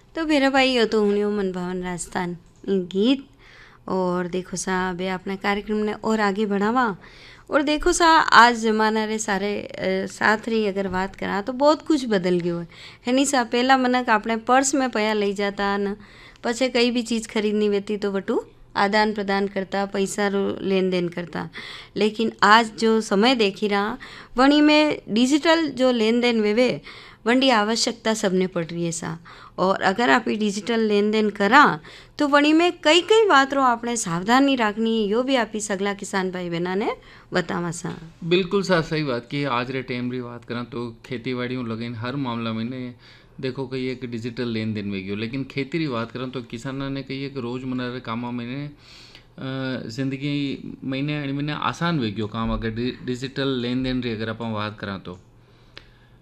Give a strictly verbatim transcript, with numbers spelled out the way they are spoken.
तो मेरा भाई यो तो हुनियो मन भावन राजस्थान गीत। और देखो सा बे अपने कार्यक्रम ने और आगे बढ़ावा। और देखो सा आज जमाना रे सारे अ, साथ री अगर बात करा तो बहुत कुछ बदल गयो है है नहीं सा। पहला मनक अपने पर्स में पया लई जाता न पछे कई भी चीज़ खरीदनी वेती तो वटू आदान प्रदान करता, पैसा रो लेन देन करता। लेकिन आज जो समय देखी रहा वणी में डिजिटल जो लेन देन वेवे वंडी आवश्यकता सबने पड़ रही है सा। और अगर आप ये डिजिटल लेन देन करा तो वणी में कई कई बात रो आपने सावधानी रखनी है, यो भी आप ही सगला किसान भाई बहना ने बतावा सा। बिल्कुल सा सही बात की आज रे टाइम री बात करा तो खेती बाड़ी लगे हर मामला में ने देखो कही एक डिजिटल लेन देन में गयो। लेकिन खेती री बात करा तो किसाना ने कही एक रोजमर्रा रे कामा में ने अ, जिंदगी महीने महीने आसान वे गयो काम अगर डि- डिजिटल लेन देन री अगर आप बात करा तो